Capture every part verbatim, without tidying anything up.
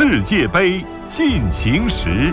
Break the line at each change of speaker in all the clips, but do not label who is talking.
世界杯进行时。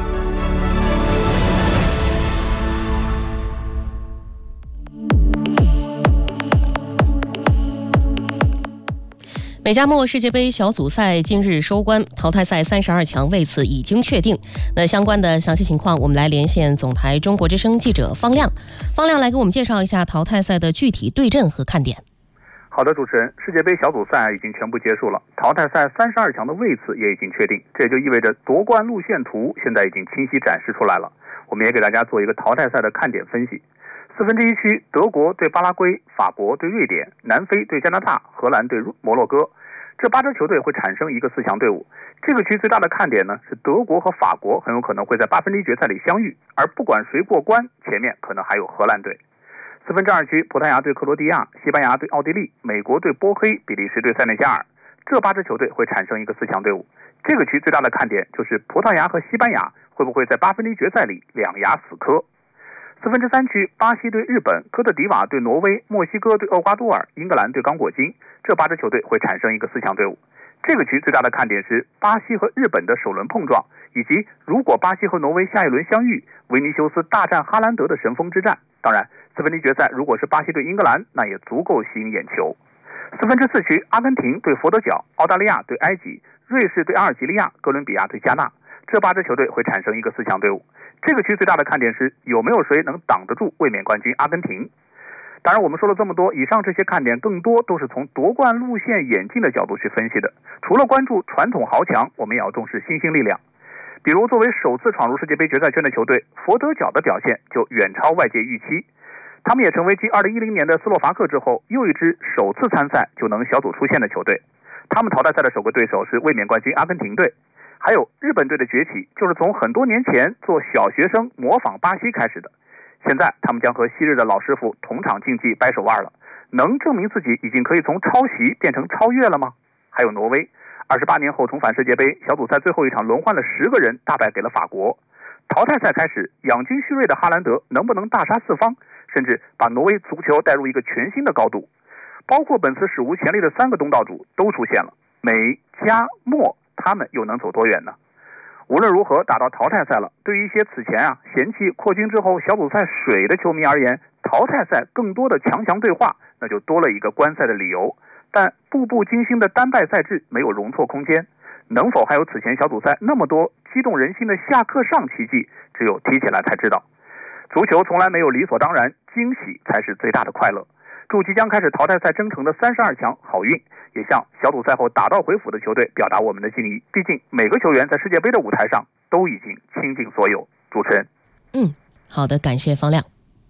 美加墨世界杯小组赛今日收官，淘汰赛三十二强位次已经确定。那相关的详细情况，我们来连线总台中国之声记者方亮。方亮来给我们介绍一下淘汰赛的具体对阵和看点。
好的，主持人，世界杯小组赛已经全部结束了，淘汰赛三十二强的位次也已经确定，这也就意味着夺冠路线图现在已经清晰展示出来了。我们也给大家做一个淘汰赛的看点分析。四分之一区，德国对巴拉圭，法国对瑞典，南非对加拿大，荷兰对摩洛哥，这八支球队会产生一个四强队伍。这个区最大的看点呢是德国和法国很有可能会在八分之一决赛里相遇，而不管谁过关，前面可能还有荷兰队。四分之二区，葡萄牙对克罗地亚，西班牙对奥地利，美国对波黑，比利时对塞内加尔，这八支球队会产生一个四强队伍。这个区最大的看点就是葡萄牙和西班牙会不会在八分之一决赛里两牙死磕。四分之三区，巴西对日本，科特迪瓦对挪威，墨西哥对厄瓜多尔，英格兰对刚果金，这八支球队会产生一个四强队伍。这个区最大的看点是巴西和日本的首轮碰撞，以及如果巴西和挪威下一轮相遇，维尼修斯大战哈兰德的神锋之战。当然，四分之一决赛如果是巴西对英格兰，那也足够吸引眼球。四分之四区，阿根廷对佛得角，澳大利亚对埃及，瑞士对阿尔及利亚，哥伦比亚对加纳，这八支球队会产生一个四强队伍。这个区最大的看点是有没有谁能挡得住卫冕冠军阿根廷。当然我们说了这么多，以上这些看点更多都是从夺冠路线演进的角度去分析的。除了关注传统豪强，我们也要重视新兴力量。比如作为首次闯入世界杯决赛圈的球队，佛得角的表现就远超外界预期。他们也成为继二零一零年的斯洛伐克之后又一支首次参赛就能小组出线的球队。他们淘汰赛的首个对手是卫冕冠军阿根廷队。还有日本队的崛起就是从很多年前做小学生模仿巴西开始的，现在他们将和昔日的老师傅同场竞技掰手腕了，能证明自己已经可以从抄袭变成超越了吗？还有挪威，二十八年后重返世界杯，小组赛最后一场轮换了十个人，大败给了法国。淘汰赛开始，养精蓄锐的哈兰德能不能大杀四方，甚至把挪威足球带入一个全新的高度？包括本次史无前例的三个东道主都出现了，美加墨他们又能走多远呢？无论如何，打到淘汰赛了，对于一些此前啊嫌弃扩军之后小组赛水的球迷而言，淘汰赛更多的强强对话，那就多了一个观赛的理由。但步步惊心的单败赛制没有容错空间，能否还有此前小组赛那么多激动人心的下课上奇迹，只有踢起来才知道。足球从来没有理所当然，惊喜才是最大的快乐。祝即将开始淘汰赛征程的三十二强好运，也向小组赛后打道回府的球队表达我们的敬意。毕竟每个球员在世界杯的舞台上都已经倾尽所有。主持人，
嗯，好的，感谢方亮。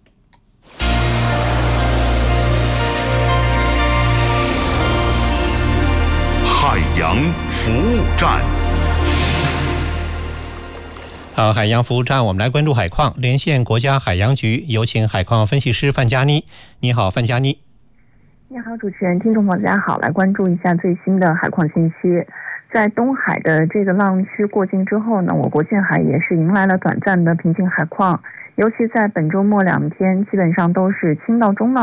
海洋服务站。
好，海洋服务站，我们来关注海况。连线国家海洋局，有请海况分析师范佳妮。你好，范佳妮。
你好，主持人，听众朋友大家好，来关注一下最新的海况信息。在东海的这个浪区过境之后呢，我国近海也是迎来了短暂的平静海况，尤其在本周末两天，基本上都是轻到中浪。